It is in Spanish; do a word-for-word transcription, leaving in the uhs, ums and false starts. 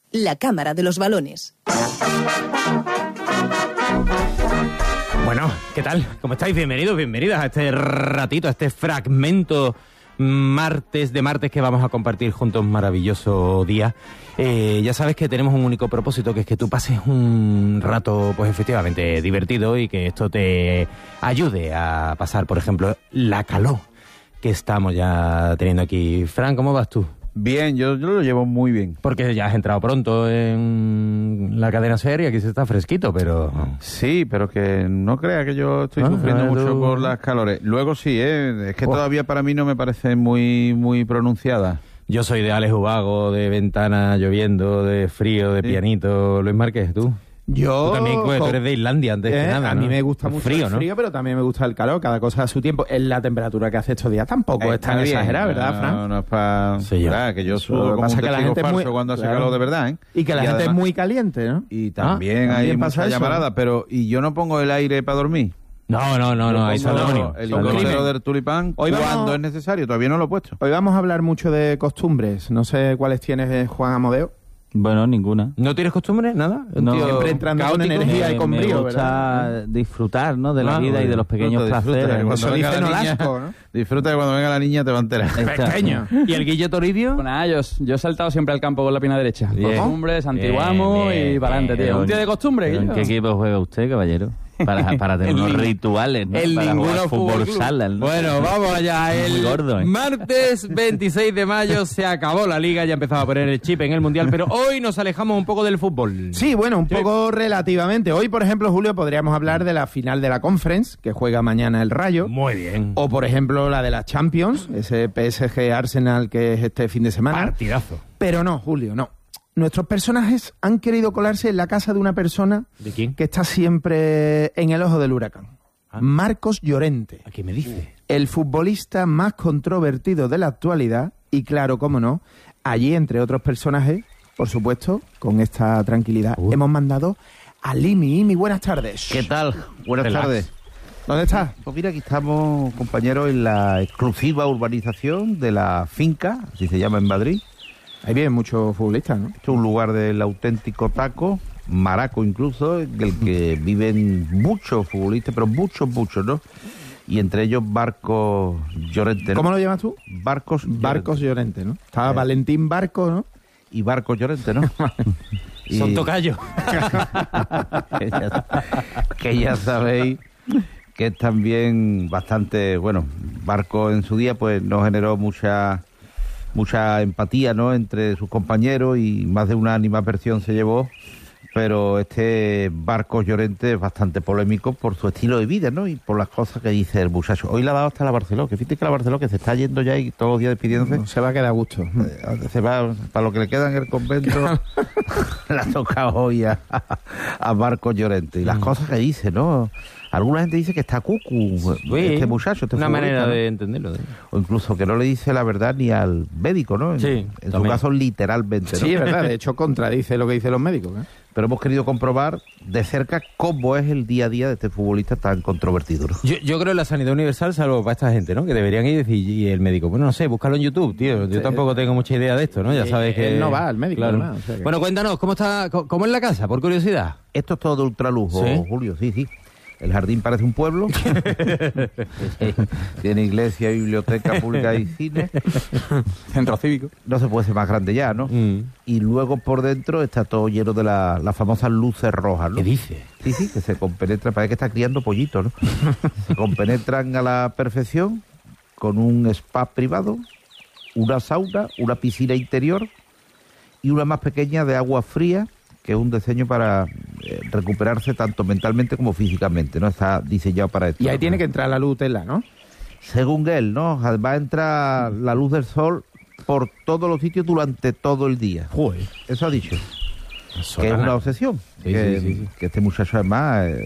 la cámara de los balones. Bueno, ¿qué tal? ¿Cómo estáis? Bienvenidos, bienvenidas a este ratito, a este fragmento martes de martes que vamos a compartir juntos un maravilloso día. Eh, ya sabes que tenemos un único propósito, que es que tú pases un rato, pues efectivamente, divertido y que esto te ayude a pasar, por ejemplo, la calor que estamos ya teniendo aquí. Fran, ¿cómo vas tú? Bien, yo, yo lo llevo muy bien. Porque ya has entrado pronto en la cadena SER y aquí se está fresquito, pero... Sí, pero que no crea que yo estoy Ah, sufriendo tú... mucho por las calores. Luego sí, ¿eh? Es que Oh. todavía para mí no me parece muy, muy pronunciada. Yo soy de Alex Ubago, de ventana lloviendo, de frío, de Sí. pianito. Luis Márquez, ¿tú? Yo... Tú también, pues, tú eres de Islandia antes Eh, que nada, a ¿no? mí me gusta mucho frío, el ¿no? frío, pero también me gusta el calor. Cada cosa a su tiempo. Es la temperatura que hace estos días. Tampoco Eh, es tan está bien. exagerada, ¿verdad, No, Fran? No, no es para... Sí, yo. ¿verdad? Que yo Eso, sudo lo que como pasa un es que la testigo gente es falso muy- cuando hace claro. calor de verdad, ¿eh? Y que la gente además- es muy caliente, ¿no? Y también Ah, hay también mucha pasa eso. llamarada, pero... ¿Y yo no pongo el aire para dormir? No, no, no, no, hay Yo pongo salomónio. El Salomónio. helicóptero del tulipán Hoy vamos- cuando es necesario. Todavía no lo he puesto. Hoy vamos a hablar mucho de costumbres. No sé cuáles tienes, eh, Juan Amodeo. Bueno, ninguna. ¿No tienes costumbre? ¿Nada? ¿Un No. tío Siempre entrando con caótico? energía Me- y con me brío, gusta ¿verdad? disfrutar, ¿no? De la Ah, vida y de los pequeños Disfruta, disfruta, placeres. que cuando Eso venga dice la niña- Nolasco, ¿no? Disfruta que cuando venga la niña te va a enterar. Está. Pequeño. ¿Y el Guillo Toribio? Pues nada, yo, yo he saltado siempre al campo con la pierna derecha. Bien. Costumbres, antiguamos Bien, bien, y para adelante, bien. tío. Un tío de costumbre, ¿Pero ¿En Guillo. qué equipo juega usted, caballero? Para, para tener El unos nin- rituales, ¿no? el para ninguno jugar Fútbol fútbol Club. sala, ¿no? Bueno, vamos allá. El Muy gordo, ¿eh? martes veintiséis de mayo se acabó la liga, ya empezaba a poner el chip en el Mundial, pero hoy nos alejamos un poco del fútbol. Sí, bueno, un Sí. poco relativamente. Hoy, por ejemplo, Julio, podríamos hablar de la final de la Conference, que juega mañana el Rayo. Muy bien. O, por ejemplo, la de la Champions, ese P S G Arsenal que es este fin de semana. Partidazo. Pero no, Julio, no. Nuestros personajes han querido colarse en la casa de una persona ¿De quién? que está siempre en el ojo del huracán. Ah. Marcos Llorente, ¿A qué me dice? el futbolista más controvertido de la actualidad y, claro, cómo no, allí, entre otros personajes, por supuesto, con esta tranquilidad, Uh. hemos mandado a Limi. Imi, buenas tardes. ¿Qué tal? Buenas Relax. tardes. ¿Dónde estás? Pues mira, aquí estamos, compañeros, en la exclusiva urbanización de la finca, así se llama en Madrid. Ahí vienen muchos futbolistas, ¿no? Esto es un lugar del auténtico taco, maraco incluso, en el que viven muchos futbolistas, pero muchos, muchos, ¿no? Y entre ellos Barcos Llorente, ¿no? ¿Cómo lo llamas tú? Barcos Barcos Llorente. Llorente, ¿no? Estaba Eh. Valentín Barco, ¿no? Y Barcos Llorente, ¿no? Y- Son tocayos. que, ya, que ya sabéis que es también bastante, bueno, Barco en su día pues no generó mucha mucha empatía, ¿no?, entre sus compañeros y más de una animadversión se llevó, pero este Barcos Llorente es bastante polémico por su estilo de vida, ¿no?, y por las cosas que dice el muchacho. Hoy le ha dado hasta la Barceló, que fíjate que la Barceló que se está yendo ya y todos los días despidiéndose. No, se va a quedar a gusto. Eh, Se va, para lo que le queda en el convento, le ha tocado hoy a, a Marcos Llorente. Y las cosas que dice, ¿no? Alguna gente dice que está cucu, este muchacho, este Una futbolista, manera ¿no? de entenderlo. ¿eh? O incluso que no le dice la verdad ni al médico, ¿no? En, Sí, en su también. caso, literalmente, ¿no? Sí, es verdad. De hecho, contradice lo que dicen los médicos, ¿eh? Pero hemos querido comprobar de cerca cómo es el día a día de este futbolista tan controvertido, ¿no? Yo, yo creo en la sanidad universal, salvo para esta gente, ¿no? Que deberían ir y decir, y el médico, bueno, no sé, búscalo en YouTube, tío. Yo Sí. tampoco tengo mucha idea de esto, ¿no? Ya Eh, sabes que... él no va al médico, Claro. ¿verdad? O sea que- Bueno, cuéntanos, ¿cómo está, cómo, cómo es la casa, por curiosidad? Esto es todo de ultralujo, ¿Sí? Julio, sí, sí. El jardín parece un pueblo. Tiene iglesia, biblioteca pública y cine. Centro cívico. No se puede ser más grande ya, ¿no? Mm. Y luego por dentro está todo lleno de la- las famosas luces rojas, ¿no? ¿Qué dice? Sí, sí, que se compenetran, parece que está criando pollitos, ¿no? Se compenetran a la perfección con un spa privado, una sauna, una piscina interior y una más pequeña de agua fría, que es un diseño para eh, recuperarse tanto mentalmente como físicamente, ¿no? Está diseñado para esto. Y ahí tiene que entrar la luz tela, ¿no? Según él, ¿no? Va a entrar la luz del sol por todos los sitios durante todo el día. Joder. Eso ha dicho. Que es Sotana. una obsesión. Sí, que, sí, sí, sí. que este muchacho además eh,